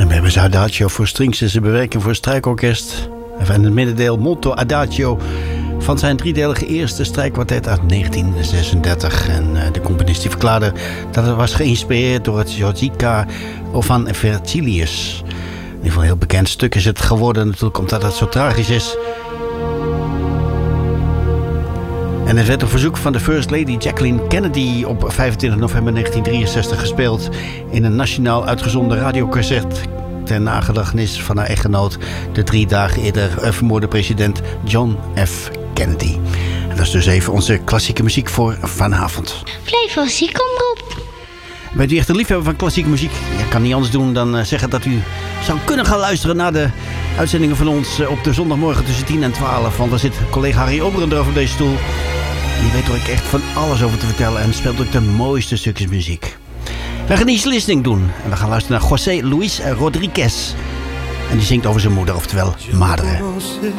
En we hebben zijn Adagio voor strings en zijn bewerking voor strijkorkest. En het middendeel Molto Adagio van zijn driedelige eerste strijkkwartet uit 1936. En de componist die verklaarde dat het was geïnspireerd door het Giorgica van Vergilius. In ieder geval een heel bekend stuk is het geworden natuurlijk omdat het zo tragisch is. En het werd op verzoek van de First Lady Jacqueline Kennedy op 25 november 1963 gespeeld in een nationaal uitgezonden radioconcert ter nagedachtenis van haar echtgenoot, de 3 dagen eerder vermoorde president John F. Kennedy. En dat is dus even onze klassieke muziek voor vanavond. Flevo's, kom erop. Bent u echt een liefhebber van klassieke muziek? Ik kan niet anders doen dan zeggen dat u zou kunnen gaan luisteren naar de uitzendingen van ons op de zondagmorgen tussen 10 en 12. Want daar zit collega Harry Oberendorf op deze stoel. En die weet er ook echt van alles over te vertellen en speelt ook de mooiste stukjes muziek. We gaan Easy Listening doen. En we gaan luisteren naar José Luis Rodríguez. En die zingt over zijn moeder, oftewel Madre.